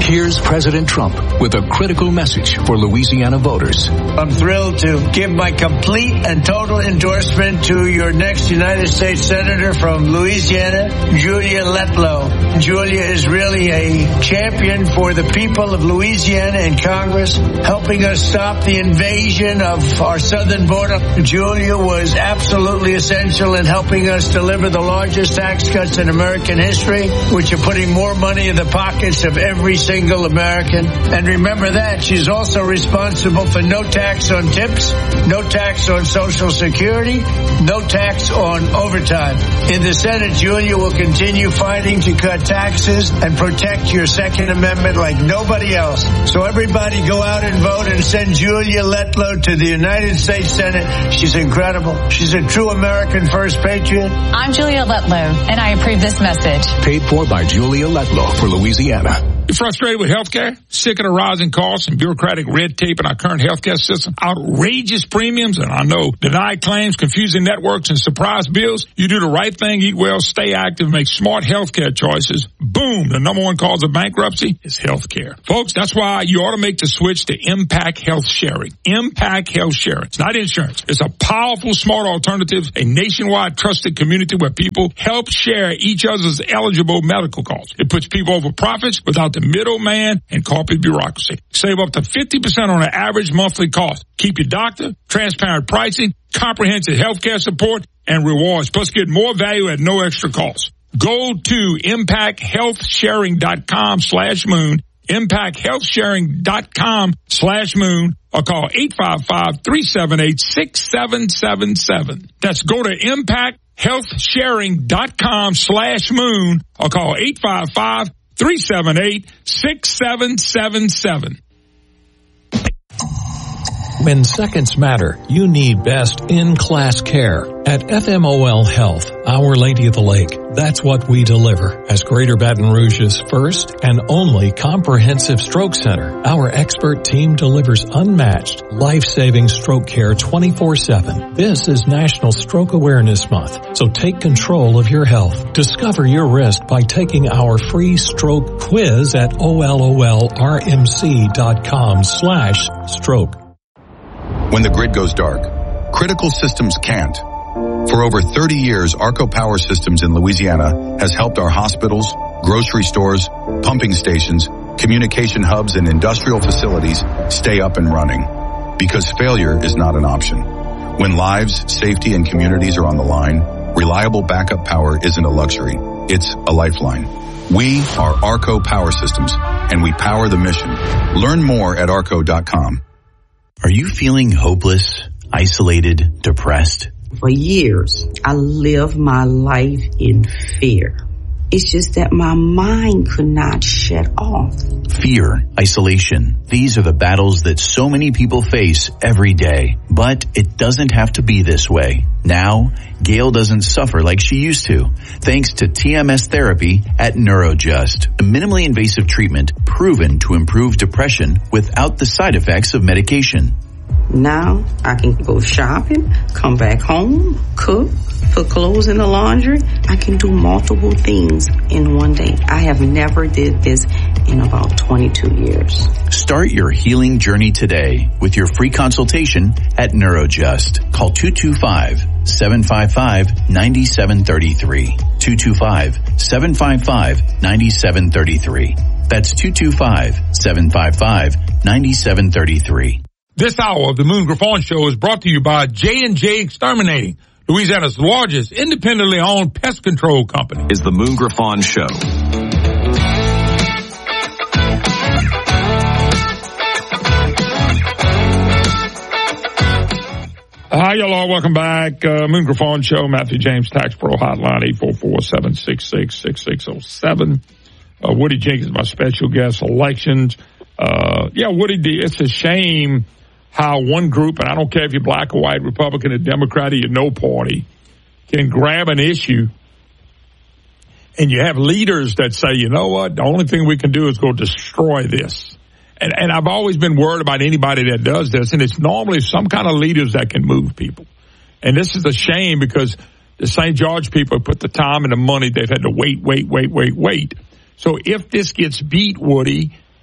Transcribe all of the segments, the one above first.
Here's President Trump with a critical message for Louisiana voters. I'm thrilled to give my complete and total endorsement to your next United States Senator from Louisiana, Julia Letlow. Julia is really a champion for the people of Louisiana in Congress, helping us stop the invasion of our southern border. Julia was absolutely essential in helping us deliver the largest tax cuts in American history, which are putting more money in the pockets of every single American. And remember that she's also responsible for no tax on tips, no tax on Social Security, no tax on overtime. In the Senate, Julia will continue fighting to cut taxes and protect your Second Amendment like nobody else. So everybody go out and vote and send Julia Letlow to the United States Senate. She's incredible. She's a true American first patriot. I'm Julia Letlow, and I approve this message. Paid for by Julia Letlow for Louisiana. You frustrated with healthcare? Sick of the rising costs and bureaucratic red tape in our current healthcare system? Outrageous premiums, and I know denied claims, confusing networks, and surprise bills? You do the right thing, eat well, stay active, make smart healthcare choices. Boom! The number one cause of bankruptcy is healthcare. Folks, that's why you ought to make the switch to Impact Health Sharing. Impact Health Sharing. It's not insurance. It's a powerful, smart alternative, a nationwide trusted community where people help share each other's eligible medical costs. It puts people over profits without the middleman and corporate bureaucracy. Save up to 50% on an average monthly cost. Keep your doctor, transparent pricing, comprehensive healthcare support, and rewards. Plus, get more value at no extra cost. Go to impacthealthsharing.com/moon, impacthealthsharing.com/moon, or call 855-378-6777. That's go to impacthealthsharing.com/moon, or call 855-378-6777. When seconds matter, you need best in-class care. At FMOL Health, Our Lady of the Lake, that's what we deliver. As Greater Baton Rouge's first and only comprehensive stroke center, our expert team delivers unmatched, life-saving stroke care 24/7. This is National Stroke Awareness Month, so take control of your health. Discover your risk by taking our free stroke quiz at ololrmc.com/stroke. When the grid goes dark, critical systems can't. For over 30 years, Arco Power Systems in Louisiana has helped our hospitals, grocery stores, pumping stations, communication hubs, and industrial facilities stay up and running. Because failure is not an option. When lives, safety, and communities are on the line, reliable backup power isn't a luxury. It's a lifeline. We are Arco Power Systems, and we power the mission. Learn more at arco.com. Are you feeling hopeless, isolated, depressed? For years, I lived my life in fear. It's just that my mind could not shut off. Fear, isolation. These are the battles that so many people face every day. But it doesn't have to be this way. Now, Gail doesn't suffer like she used to, thanks to TMS therapy at NeuroJust, a minimally invasive treatment proven to improve depression without the side effects of medication. Now I can go shopping, come back home, cook, put clothes in the laundry. I can do multiple things in one day. I have never did this in about 22 years. Start your healing journey today with your free consultation at NeuroJust. Call 225-755-9733. 225-755-9733. That's 225-755-9733. This hour of the Moon Griffon Show is brought to you by J&J Exterminating, Louisiana's largest independently owned pest control company. Is the Moon Griffon Show. Hi, y'all all. Welcome back. Moon Griffon Show, Matthew James Tax Pro Hotline, 844-766-6607. Woody Jenkins, my special guest, elections. Woody, it's a shame how one group, and I don't care if you're black or white, Republican or Democrat or your no party, can grab an issue and you have leaders that say, you know what, the only thing we can do is go destroy this. And I've always been worried about anybody that does this, and it's normally some kind of leaders that can move people. And this is a shame because the St. George people put the time and the money, they've had to wait. So if this gets beat, Woody,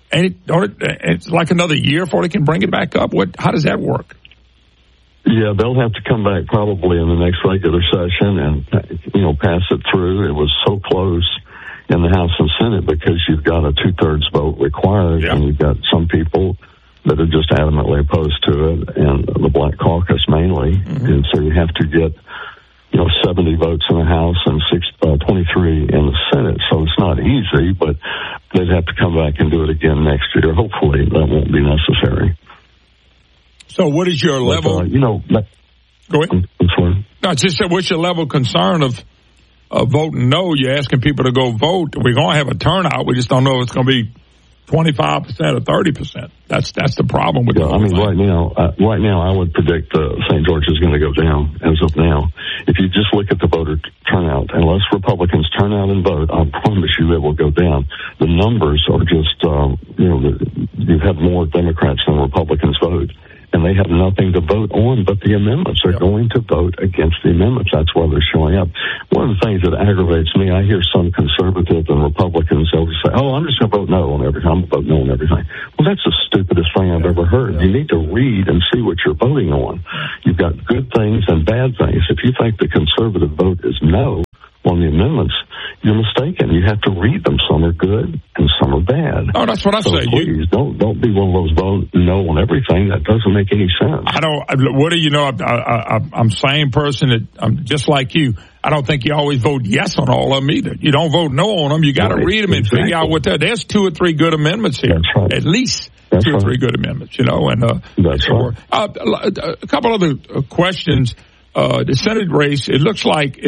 And it's like another year before they can bring it back up. How does that work? Yeah, they'll have to come back probably in the next regular session and, pass it through. It was so close in the House and Senate because you've got a 2/3 vote required, and you've got some people that are just adamantly opposed to it, and the Black Caucus mainly. Mm-hmm. And so you have to get 70 votes in the House and 23 in the Senate. So it's not easy, but they'd have to come back and do it again next year. Hopefully that won't be necessary. So what is your level? Go ahead. I'm sorry. No, I just said, what's your level of concern of voting no? You're asking people to go vote. We're going to have a turnout. We just don't know if it's going to be 25% or 30%. That's the problem with right now I would predict St. George is going to go down as of now. If you just look at the voter turnout, unless Republicans turn out and vote, I promise you it will go down. The numbers are just, you've had more Democrats than Republicans vote. And they have nothing to vote on but the amendments. They're going to vote against the amendments. That's why they're showing up. One of the things that aggravates me, I hear some conservatives and Republicans, they'll just say, I'm just going to vote no on everything. I'm going to vote no on everything. Well, that's the stupidest thing I've ever heard. You need to read and see what you're voting on. You've got good things and bad things. If you think the conservative vote is no on the amendments, you're mistaken. You have to read them. Some are good and some are bad. Oh, that's what I say. Please don't be one of those vote no on everything. That doesn't make any sense. What do you know? I'm the same person that I'm just like you. I don't think you always vote yes on all of them either. You don't vote no on them. You got to read them and figure out what there's 2 or 3 good amendments here. That's right. At least 2 or 3 good amendments, and that's right. A couple other questions. The Senate race, it looks like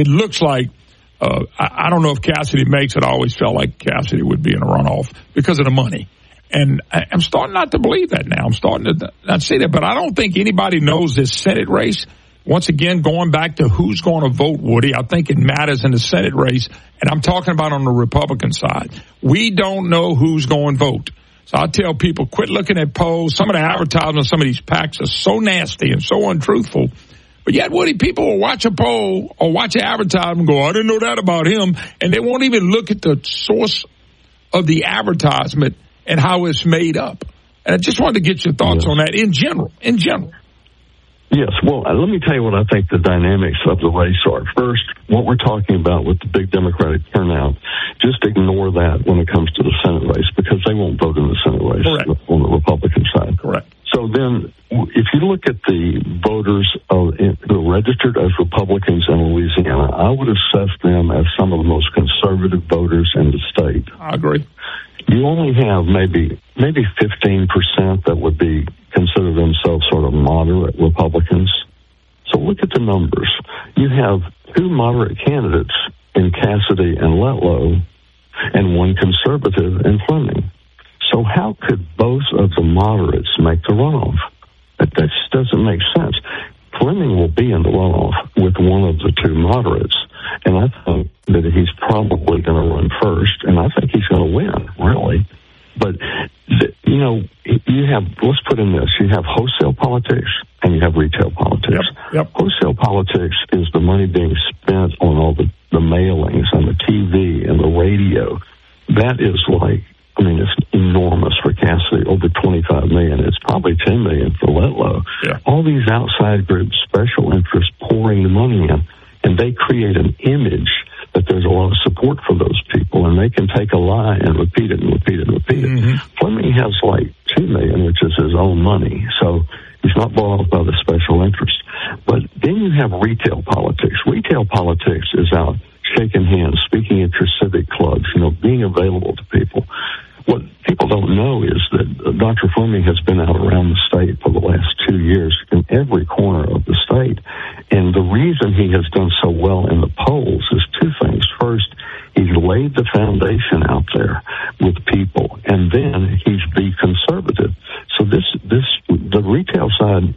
I don't know if Cassidy makes it. I always felt like Cassidy would be in a runoff because of the money. And I'm starting not to believe that now. I'm starting to not see that. But I don't think anybody knows this Senate race. Once again, going back to who's going to vote, Woody, I think it matters in the Senate race. And I'm talking about on the Republican side. We don't know who's going to vote. So I tell people, quit looking at polls. Some of the advertisements on some of these PACs are so nasty and so untruthful. But yet, Woody, people will watch a poll or watch an advertisement and go, I didn't know that about him. And they won't even look at the source of the advertisement and how it's made up. And I just wanted to get your thoughts on that in general. Yes, well, let me tell you what I think the dynamics of the race are. First, what we're talking about with the big Democratic turnout, just ignore that when it comes to the Senate race because they won't vote in the Senate race. Correct. On the Republican side. Correct. So then, if you look at the voters who are registered as Republicans in Louisiana, I would assess them as some of the most conservative voters in the state. I agree. You only have maybe 15% that would consider themselves sort of moderate Republicans. So look at the numbers. You have 2 moderate candidates in Cassidy and Letlow, and 1 conservative in Fleming. So how could both of the moderates make the runoff? That just doesn't make sense. Fleming will be in the runoff with one of the 2 moderates, and I think that he's probably going to run first, and I think he's going to win, really. But, you have, let's put in this, you have wholesale politics and you have retail politics. Yep. Wholesale politics is the money being spent on all the mailings and the TV and the radio. That is it's enormous for Cassidy, over $25 million. It's probably $10 million for Letlow. Yeah. All these outside groups, special interests pouring the money in, and they create an image that there's a lot of support for those people, and they can take a lie and repeat it and repeat it and repeat it. Mm-hmm. Fleming has $2 million, which is his own money, so he's not bought off by the special interest. But then you have retail politics. Retail politics is out shaking hands, speaking at your civic clubs, being available to people. What people don't know is that Dr. Fleming has been out around the state for the last 2 years in every corner of the state. And the reason he has done so well in the polls is 2 things. First, he's laid the foundation out there with people, and then he's the conservative. So the retail side,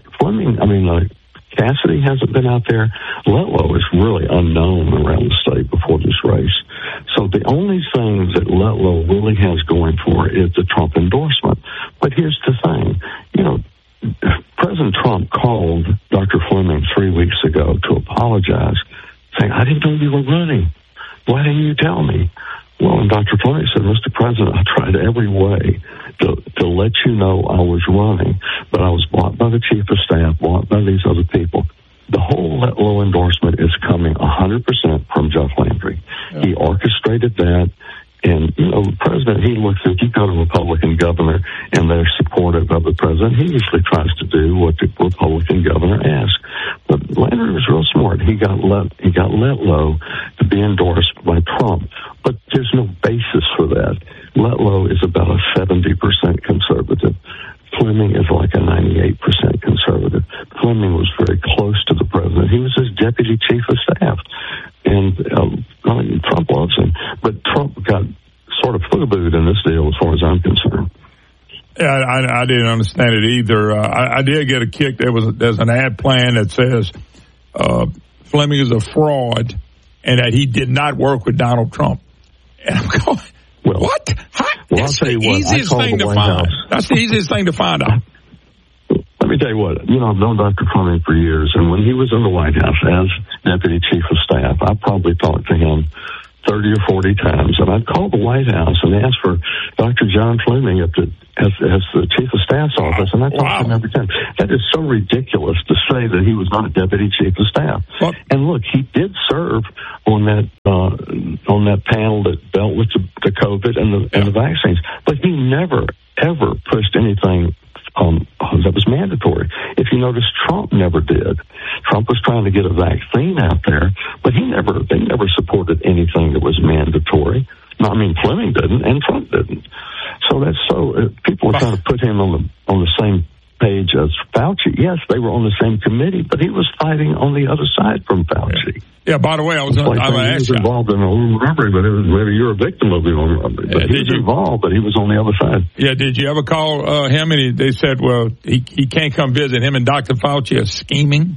Cassidy hasn't been out there. Letlow is really unknown around the state before this race. So the only thing that Letlow really has going for is the Trump endorsement. But here's the thing. President Trump called Dr. Fleming 3 weeks ago to apologize, saying, I didn't know you were running. Why didn't you tell me? Well, and Dr. Fleming said, Mr. President, I tried every way to let you know I was running, but I was blocked by the chief of staff, blocked by these other people. The whole Letlow endorsement is coming 100% from Jeff Landry. Yeah. He orchestrated that. And, the president, he looks at, you go to a Republican governor and they're supportive of the president. He usually tries to do what the Republican governor asks. But Landry was real smart. He got Letlow to be endorsed by Trump. But there's no basis for that. Letlow is about a 70% conservative. Fleming is like a 98% conservative. Fleming was very close to the president. He was his deputy chief of staff. And Trump loves him. But Trump got sort of foo-booed in this deal as far as I'm concerned. Yeah, I didn't understand it either. I did get a kick. There's an ad plan that says Fleming is a fraud and that he did not work with Donald Trump. And I'm going, what? That's the easiest thing to find. That's the easiest thing to find out. Let me tell you what, I've known Dr. Fleming for years, and when he was in the White House as Deputy Chief of Staff, I probably talked to him 30 or 40 times, and I'd call the White House and ask for Dr. John Fleming as the Chief of Staff's office, and I talked to him every time. That is so ridiculous to say that he was not Deputy Chief of Staff. Well, and look, he did serve on that panel that dealt with the COVID and the vaccines, but he never, ever pushed anything that was mandatory. If you notice, Trump never did. Trump was trying to get a vaccine out there, but they never supported anything that was mandatory. Fleming didn't, and Trump didn't. So people are trying to put him on the same page as Fauci. Yes, they were on the same committee, but he was fighting on the other side from Fauci. Yeah, by the way, I was involved in a home robbery, but maybe you're a victim of the home robbery. But he was involved, but he was on the other side. Yeah, did you ever call him and they said, well, he can't come visit, him and Dr. Fauci are scheming?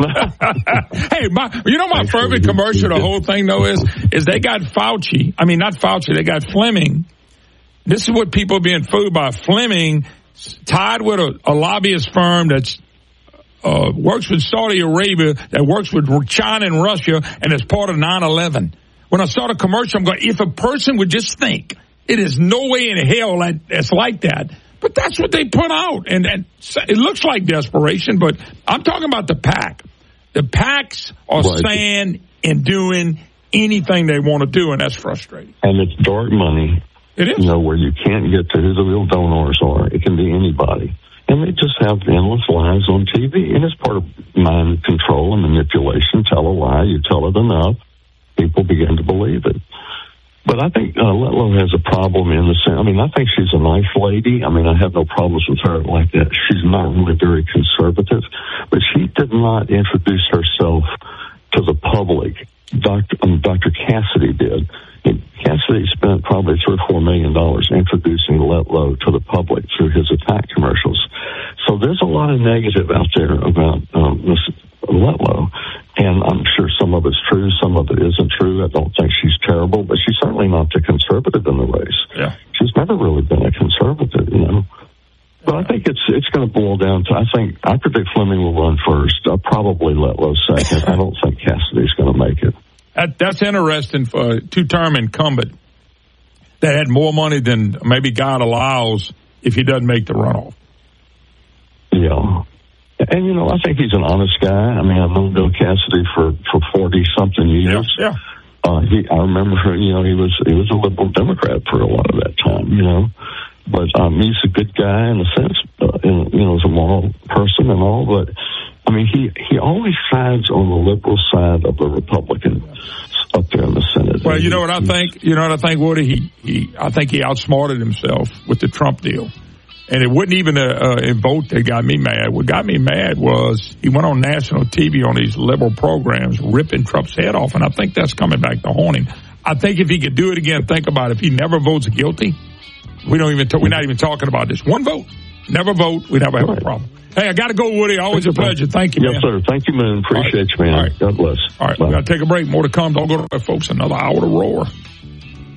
Hey, my favorite commercial, the whole thing, though, is they got Fauci. I mean, not Fauci, they got Fleming. This is what people are being fooled by. Fleming tied with a lobbyist firm that's works with Saudi Arabia, that works with China and Russia, and is part of 9/11. When I saw the commercial, I'm going, if a person would just think, it is no way in hell that it's like that. But that's what they put out. And it looks like desperation, but I'm talking about the PAC. The PACs are saying and doing anything they want to do, and that's frustrating. And it's dark money. It is. Where you can't get to who the real donors are. It can be anybody. And they just have endless lies on TV. And it's part of mind control and manipulation. Tell a lie, you tell it enough, people begin to believe it. But I think Letlow has a problem in the sense, I think she's a nice lady. I have no problems with her like that. She's not really very conservative. But she did not introduce herself to the public. Dr. Cassidy did. Cassidy spent probably $3 or $4 million introducing Letlow to the public through his attack commercials. So there's a lot of negative out there about Letlow, and I'm sure some of it's true, some of it isn't true. I don't think she's terrible, but she's certainly not the conservative in the race. Yeah. She's never really been a conservative, But I think it's going to boil down to, I predict Fleming will run first. Probably Letlow second. I don't think Cassidy's going to make it. That's interesting for a two-term incumbent that had more money than maybe God allows if he doesn't make the runoff. Yeah. And, I think he's an honest guy. I've known Bill Cassidy for 40-something years. Yeah. I remember, he was a liberal Democrat for a lot of that time, But he's a good guy in a sense, as a moral person and all. But he always sides on the liberal side of the Republican up there in the Senate. Well, you know what I think, Woody? I think he outsmarted himself with the Trump deal. And it wasn't even a vote that got me mad. What got me mad was he went on national TV on these liberal programs ripping Trump's head off, and I think that's coming back to haunt him. I think if he could do it again, think about it. If he never votes guilty, we're not even talking about this. One vote. Never vote. We never have a problem. Hey, I got to go, Woody. Always a pleasure. Thank you, man. Yes, sir. Thank you, man. Appreciate you, man. All right. God bless. All right. Bye. We got to take a break. More to come. Don't go to folks. Another hour to roar.